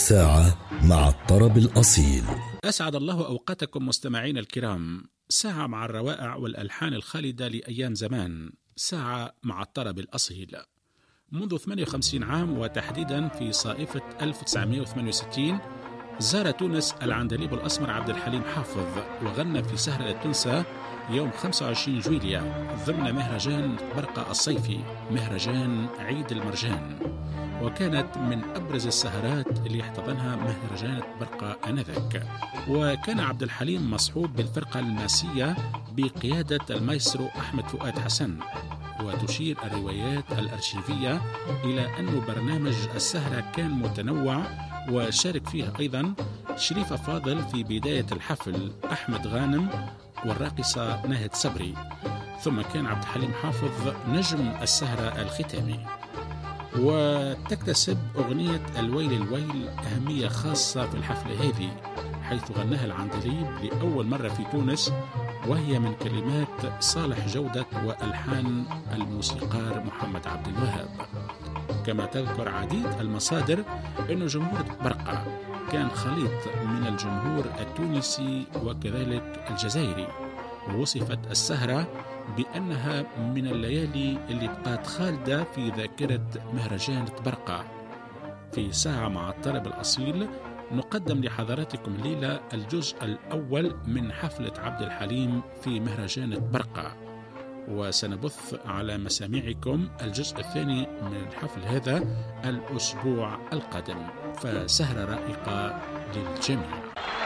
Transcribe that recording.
ساعة مع الطرب الأصيل. أسعد الله أوقاتكم مستمعين الكرام. ساعة مع الروائع والألحان الخالدة لأيام زمان، ساعة مع الطرب الأصيل. منذ 58 عام وتحديدا في صائفة 1968 زار تونس العندليب الأسمر عبد الحليم حافظ وغنى في سهرة لا تنسى يوم 25 جويلية ضمن مهرجان برقة الصيفي، مهرجان عيد المرجان، وكانت من أبرز السهرات اللي احتضنها مهرجان برقة آنذاك. وكان عبد الحليم مصحوب بالفرقة الماسية بقيادة المايسترو أحمد فؤاد حسن. وتشير الروايات الأرشيفية إلى أن برنامج السهرة كان متنوع، وشارك فيه أيضا شريفة فاضل في بداية الحفل، أحمد غانم، والراقصة ناهد صبري. ثم كان عبد الحليم حافظ نجم السهرة الختامي. وتكتسب أغنية الويل الويل أهمية خاصة في الحفلة هذه، حيث غناها العندليب لأول مرة في تونس، وهي من كلمات صالح جودة وألحان الموسيقار محمد عبد الوهاب. كما تذكر عديد المصادر أن جمهور برقة كان خليط من الجمهور التونسي وكذلك الجزائري، ووصفت السهرة بأنها من الليالي اللي بقات خالدة في ذاكرة مهرجان برقة. في ساعة مع الطرب الأصيل نقدم لحضراتكم ليلة الجزء الأول من حفلة عبد الحليم في مهرجان برقة، وسنبث على مسامعكم الجزء الثاني من الحفل هذا الأسبوع القادم، فسهرة رائقة للجميع.